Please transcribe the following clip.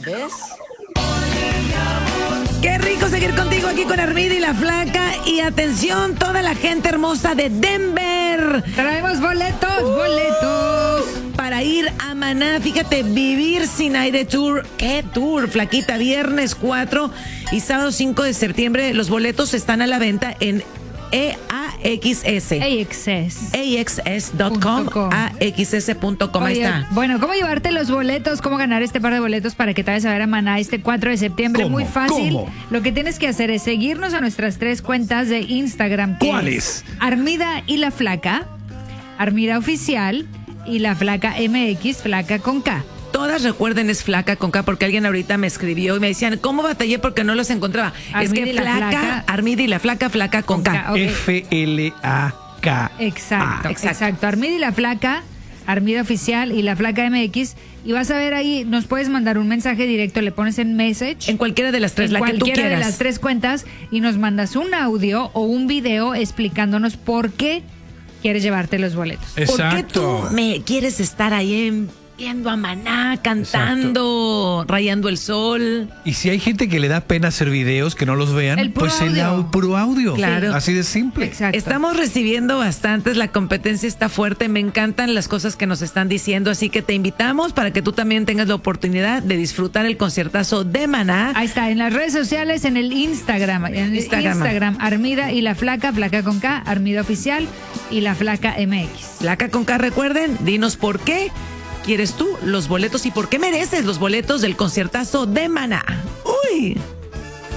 ¿Ves? Qué rico seguir contigo aquí con Armida y la Flaca. Y atención, toda la gente hermosa de Denver. Traemos boletos. Para ir a Maná, fíjate, Vivir Sin Aire Tour. ¿Qué tour, Flaquita? Viernes 4 y sábado 5 de septiembre. Los boletos están a la venta en AXS.com, AXS.com, ahí está. Bueno, ¿cómo llevarte los boletos? ¿Cómo ganar este par de boletos para que te vayas a ver a Maná este 4 de septiembre? Muy fácil. Lo que tienes que hacer es seguirnos a nuestras 3 cuentas de Instagram. ¿Cuáles? Armida y la Flaca, Armida Oficial y la Flaca MX, Flaca con K. Todas, recuerden, es Flaca con K, porque alguien ahorita me escribió y me decían, ¿cómo batallé? Porque no los encontraba. Es que Flaca, Armida y la Flaca, Flaca con K. Okay. F-L-A-K. Exacto. Armida y la Flaca, Armida Oficial y la Flaca MX. Y vas a ver ahí, nos puedes mandar un mensaje directo, le pones en message. En cualquiera de las 3, la que tú quieras. En cualquiera de las 3 cuentas y nos mandas un audio o un video explicándonos por qué quieres llevarte los boletos. Exacto. ¿Por qué tú me quieres estar ahí viendo a Maná, cantando, rayando el sol? Y si hay gente que le da pena hacer videos, que no los vean, pues el puro audio. Claro. Así de simple. Exacto. Estamos recibiendo bastantes, la competencia está fuerte, me encantan las cosas que nos están diciendo, así que te invitamos para que tú también tengas la oportunidad de disfrutar el conciertazo de Maná. Ahí está, en las redes sociales, en el Instagram. En Instagram, Armida y la Flaca, Flaca con K, Armida Oficial y la Flaca MX. Flaca con K, recuerden, dinos por qué quieres tú los boletos y por qué mereces los boletos del conciertazo de Maná. ¡Uy!